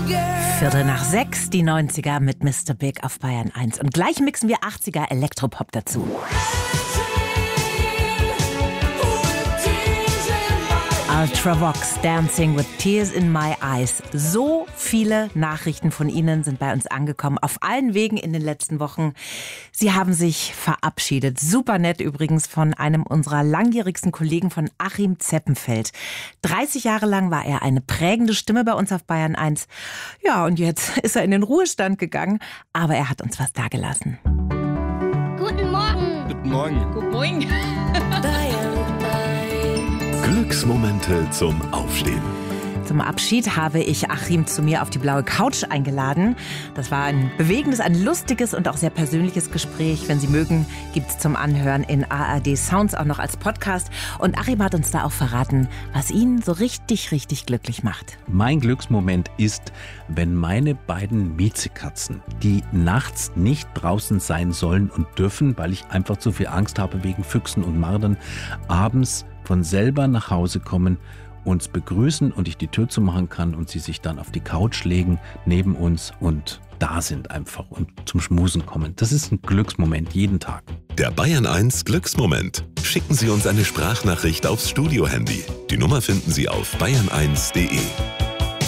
5:45, die 90er mit Mr. Big auf Bayern 1. Und gleich mixen wir 80er Elektropop dazu. Ultravox, Dancing with Tears in My Eyes. So viele Nachrichten von Ihnen sind bei uns angekommen, auf allen Wegen in den letzten Wochen. Sie haben sich verabschiedet. Super nett übrigens von einem unserer langjährigsten Kollegen, von Achim Zeppenfeld. 30 Jahre lang war er eine prägende Stimme bei uns auf Bayern 1. Ja, und jetzt ist er in den Ruhestand gegangen, aber er hat uns was dagelassen. Guten Morgen. Guten Morgen. Guten Morgen. Glücksmomente zum Aufstehen. Zum Abschied habe ich Achim zu mir auf die blaue Couch eingeladen. Das war ein bewegendes, ein lustiges und auch sehr persönliches Gespräch. Wenn Sie mögen, gibt es zum Anhören in ARD Sounds auch noch als Podcast. Und Achim hat uns da auch verraten, was ihn so richtig, richtig glücklich macht. Mein Glücksmoment ist, wenn meine beiden Miezekatzen, die nachts nicht draußen sein sollen und dürfen, weil ich einfach zu viel Angst habe wegen Füchsen und Mardern, abends von selber nach Hause kommen, uns begrüßen und ich die Tür zumachen kann und sie sich dann auf die Couch legen, neben uns und da sind einfach und zum Schmusen kommen. Das ist ein Glücksmoment jeden Tag. Der Bayern 1 Glücksmoment. Schicken Sie uns eine Sprachnachricht aufs Studio-Handy. Die Nummer finden Sie auf bayern1.de.